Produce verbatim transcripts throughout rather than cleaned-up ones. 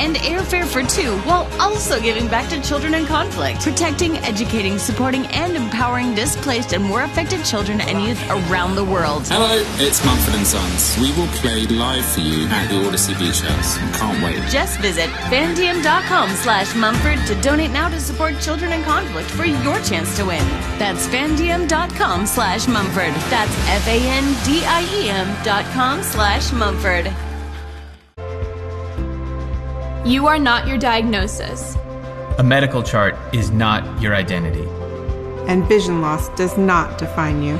and airfare for two, while also giving back to children in conflict, protecting, educating, supporting, and empowering displaced and war affected children and youth around the world. Hello, it's Mumford and Sons. We will play live for you at the Odyssey Beach House. Can't wait. Just visit fandiem.com slash Mumford to donate now to support children in conflict for your chance to win. That's fandiem.com slash Mumford. That's F-A-N-D-I-E-M dot com slash Mumford. You are not your diagnosis. A medical chart is not your identity. And vision loss does not define you.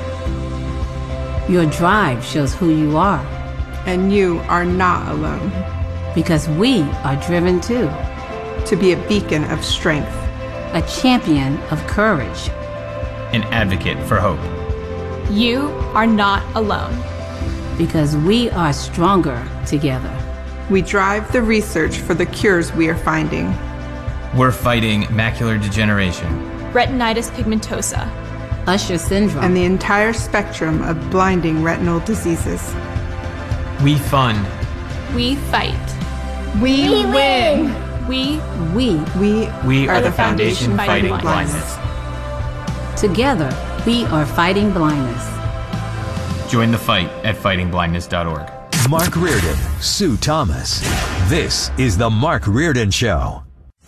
Your drive shows who you are. And you are not alone. Because we are driven too. To be a beacon of strength. A champion of courage. An advocate for hope. You are not alone. Because we are stronger together. We drive the research for the cures we are finding. We're fighting macular degeneration, retinitis pigmentosa, Usher syndrome, and the entire spectrum of blinding retinal diseases. We fund. We fight. We, we win. We we we we are, are the foundation, foundation fighting blindness. blindness. Together, we are fighting blindness. Join the fight at fighting blindness dot org. Mark Reardon, Sue Thomas. This is the Mark Reardon Show.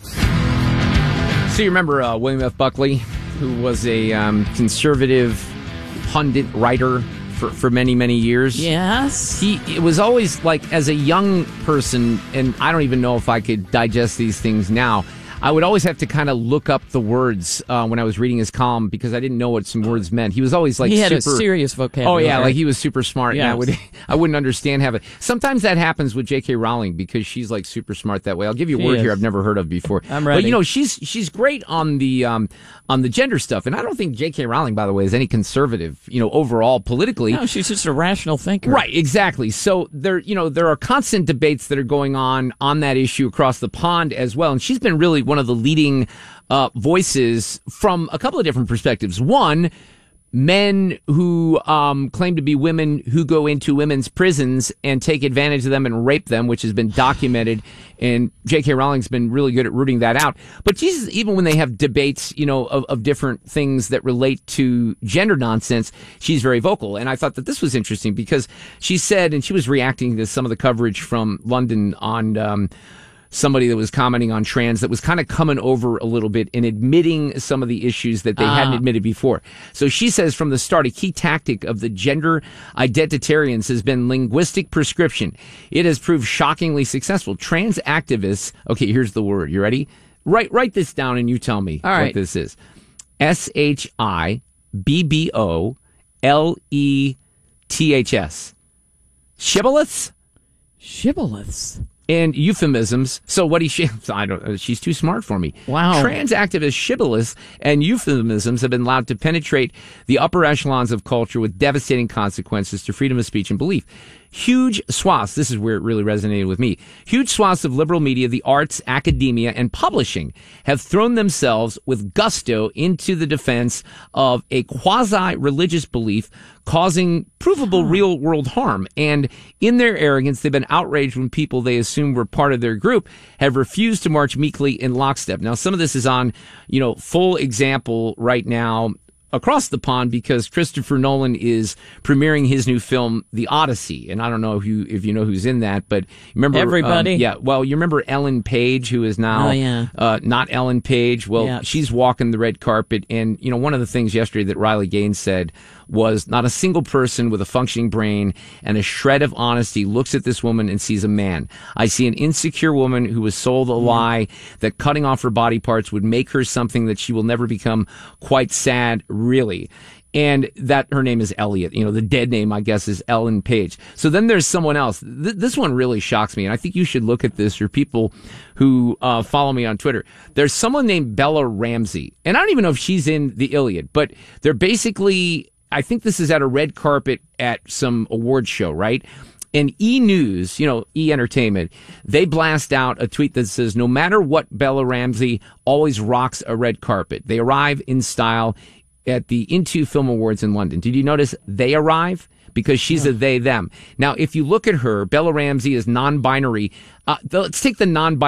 So you remember uh, William F. Buckley, who was a um, conservative pundit writer for, for many, many years? Yes. He it was always like, as a young person, and I don't even know if I could digest these things now, I would always have to kind of look up the words uh, when I was reading his column because I didn't know what some words meant. He was always like he had super, a serious vocabulary. Oh yeah, like he was super smart. Yes. And I would I wouldn't understand how it. Sometimes that happens with J K. Rowling because she's like super smart that way. I'll give you a She word is. here I've never heard of before. I'm ready. But you know she's she's great on the um, on the gender stuff, and I don't think J K. Rowling, by the way, is any conservative. You know, overall politically. No, she's just a rational thinker. Right, exactly. So there, you know, there are constant debates that are going on on that issue across the pond as well, and she's been really one of the leading uh, voices from a couple of different perspectives. One, men who um, claim to be women who go into women's prisons and take advantage of them and rape them, which has been documented. And J K. Rowling's been really good at rooting that out. But Jesus, even when they have debates, you know, of, of different things that relate to gender nonsense, she's very vocal. And I thought that this was interesting because she said, and she was reacting to some of the coverage from London on um, somebody that was commenting on trans that was kind of coming over a little bit and admitting some of the issues that they Ah. hadn't admitted before. So she says from the start, a key tactic of the gender identitarians has been linguistic prescription. It has proved shockingly successful. Trans activists, okay, here's the word. You ready? Write, write this down and you tell me All what right. this is. S H I B B O L E T H S. Shibboleths? Shibboleths. And euphemisms. So what he, she, I don't, she's too smart for me. Wow. Trans activist shibboleths and euphemisms have been allowed to penetrate the upper echelons of culture with devastating consequences to freedom of speech and belief. Huge swaths, this is where it really resonated with me, huge swaths of liberal media, the arts, academia, and publishing have thrown themselves with gusto into the defense of a quasi-religious belief causing provable real-world harm. And in their arrogance, they've been outraged when people they assumed were part of their group have refused to march meekly in lockstep. Now, some of this is on, you know, full example right now across the pond because Christopher Nolan is premiering his new film, The Odyssey. And I don't know if you if you know who's in that, but remember... Everybody? Um, yeah, well, you remember Ellen Page, who is now Oh, yeah. uh, not Ellen Page. Well, Yeah. she's walking the red carpet. And, you know, one of the things yesterday that Riley Gaines said was not a single person with a functioning brain and a shred of honesty looks at this woman and sees a man. I see an insecure woman who was sold a lie that cutting off her body parts would make her something that she will never become. Quite sad, really. And that her name is Elliot. You know, the dead name, I guess, is Ellen Page. So then there's someone else. Th- this one really shocks me, and I think you should look at this, or people who uh, follow me on Twitter. There's someone named Bella Ramsey, and I don't even know if she's in the Iliad, but they're basically, I think this is at a red carpet at some award show, right? And E! News, you know, E! Entertainment, they blast out a tweet that says, no matter what, Bella Ramsey always rocks a red carpet. They arrive in style at the Into Film Awards in London. Did you notice they arrive? Because she's a they, them. Now, if you look at her, Bella Ramsey is non-binary. Uh, let's take the non-binary